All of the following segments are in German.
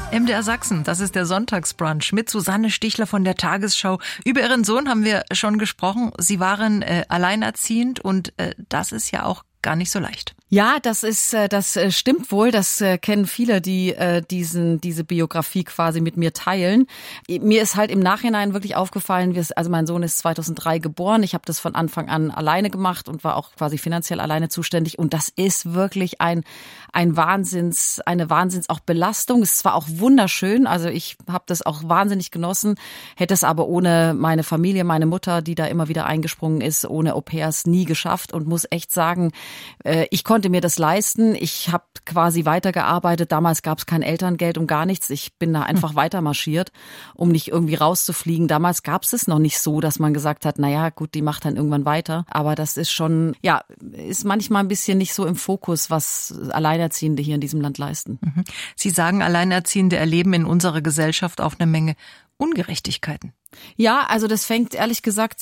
MDR Sachsen, das ist der Sonntagsbrunch mit Susanne Stichler von der Tagesschau. Über Ihren Sohn haben wir schon gesprochen. Sie waren alleinerziehend und das ist ja auch gar nicht so leicht. Ja, das stimmt wohl. Das kennen viele, die diese Biografie quasi mit mir teilen. Mir ist halt im Nachhinein wirklich aufgefallen, also mein Sohn ist 2003 geboren. Ich habe das von Anfang an alleine gemacht und war auch quasi finanziell alleine zuständig. Und das ist wirklich eine Wahnsinns auch Belastung. Es ist zwar auch wunderschön, also ich habe das auch wahnsinnig genossen, hätte es aber ohne meine Familie, meine Mutter, die da immer wieder eingesprungen ist, ohne Au-pairs nie geschafft und muss echt sagen, ich konnte mir das leisten. Ich habe quasi weitergearbeitet. Damals gab es kein Elterngeld und gar nichts. Ich bin da einfach weitermarschiert, um nicht irgendwie rauszufliegen. Damals gab es noch nicht so, dass man gesagt hat, naja, gut, die macht dann irgendwann weiter. Aber das ist schon, ja, ist manchmal ein bisschen nicht so im Fokus, was Alleinerziehende hier in diesem Land leisten. Sie sagen, Alleinerziehende erleben in unserer Gesellschaft auch eine Menge Ungerechtigkeiten. Ja, also das fängt ehrlich gesagt,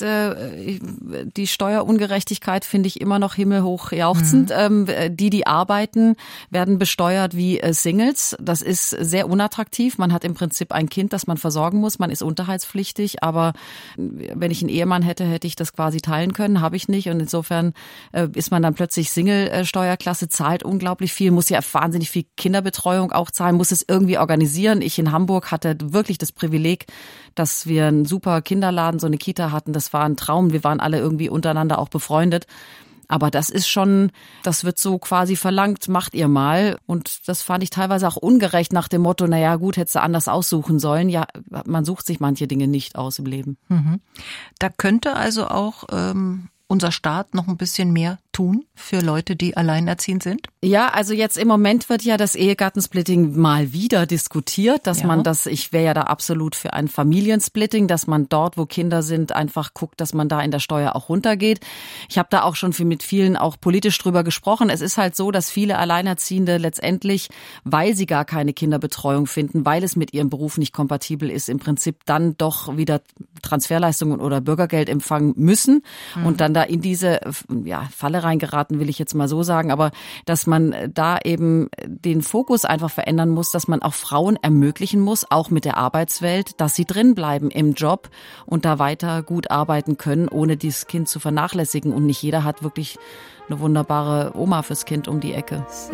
die Steuerungerechtigkeit finde ich immer noch himmelhoch jauchzend. Die arbeiten, werden besteuert wie Singles. Das ist sehr unattraktiv. Man hat im Prinzip ein Kind, das man versorgen muss. Man ist unterhaltspflichtig, aber wenn ich einen Ehemann hätte, hätte ich das quasi teilen können. Habe ich nicht und insofern ist man dann plötzlich Single-Steuerklasse, zahlt unglaublich viel, muss ja wahnsinnig viel Kinderbetreuung auch zahlen, muss es irgendwie organisieren. Ich in Hamburg hatte wirklich das Privileg, dass wir einen super Kinderladen, so eine Kita hatten. Das war ein Traum. Wir waren alle irgendwie untereinander auch befreundet. Aber das ist schon, das wird so quasi verlangt, macht ihr mal. Und das fand ich teilweise auch ungerecht nach dem Motto, naja gut, hättest du anders aussuchen sollen. Ja, man sucht sich manche Dinge nicht aus im Leben. Da könnte also auch unser Staat noch ein bisschen mehr tun für Leute, die alleinerziehend sind? Ja, also jetzt im Moment wird ja das Ehegattensplitting mal wieder diskutiert, dass man das, ich wäre ja da absolut für ein Familiensplitting, dass man dort, wo Kinder sind, einfach guckt, dass man da in der Steuer auch runtergeht. Ich habe da auch schon mit vielen auch politisch drüber gesprochen. Es ist halt so, dass viele Alleinerziehende letztendlich, weil sie gar keine Kinderbetreuung finden, weil es mit ihrem Beruf nicht kompatibel ist, im Prinzip dann doch wieder Transferleistungen oder Bürgergeld empfangen müssen und dann da in diese Falle reingeraten, will ich jetzt mal so sagen, aber dass man da eben den Fokus einfach verändern muss, dass man auch Frauen ermöglichen muss, auch mit der Arbeitswelt, dass sie drin bleiben im Job und da weiter gut arbeiten können, ohne dieses Kind zu vernachlässigen. Und nicht jeder hat wirklich eine wunderbare Oma fürs Kind um die Ecke.